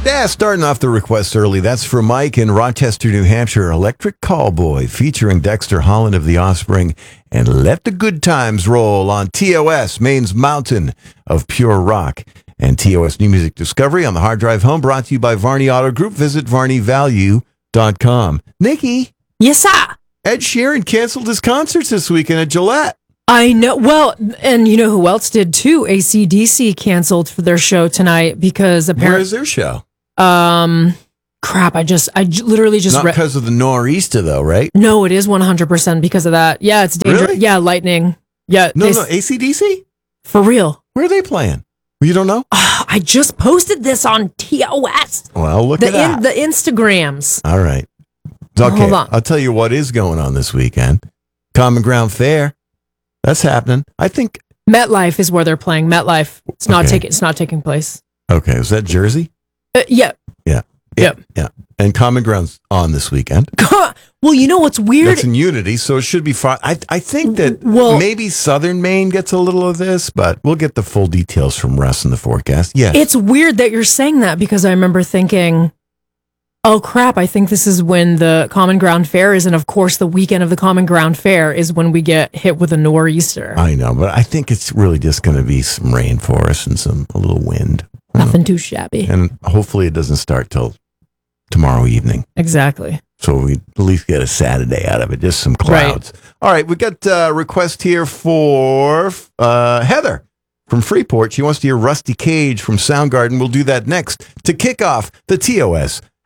Starting off the request early. That's for Mike in Rochester, New Hampshire. Electric Callboy featuring Dexter Holland of The Offspring. And Let the Good Times Roll on TOS, Maine's mountain of pure rock. And TOS New Music Discovery on the hard drive home, brought to you by Varney Auto Group. Visit varneyvalue.com. Nikki. Yes, sir. Ed Sheeran canceled his concerts this weekend at Gillette. I know. Well, and you know who else did too? AC/DC canceled for their show tonight because apparently. Where is their show? Crap. I literally just Not because of the nor'easter, though, right? No, it is 100% because of that. Yeah, it's dangerous. Really? Yeah, lightning. Yeah. No, AC/DC? For real. Where are they playing? You don't know? I just posted this on TOS. Well, look at that. The Instagrams. All right. Okay. Hold on. I'll tell you what is going on this weekend. Common Ground Fair. That's happening. I think MetLife is where they're playing. MetLife. It's not taking place. Okay. Is that Jersey? Yeah. Yeah. And Common Ground's on this weekend. Well, you know what's weird? That's in Unity, so it should be fine. I think that maybe Southern Maine gets a little of this, but we'll get the full details from Russ in the forecast. Yeah. It's weird that you're saying that because I remember thinking, oh crap, I think this is when the Common Ground Fair is, and of course the weekend of the Common Ground Fair is when we get hit with a nor'easter. I know, but I think it's really just going to be some rain for us and a little wind. Nothing too shabby. And hopefully it doesn't start till tomorrow evening. Exactly. So we at least get a Saturday out of it, just some clouds. Right. All right, we got a request here for Heather from Freeport. She wants to hear Rusty Cage from Soundgarden. We'll do that next to kick off the TOS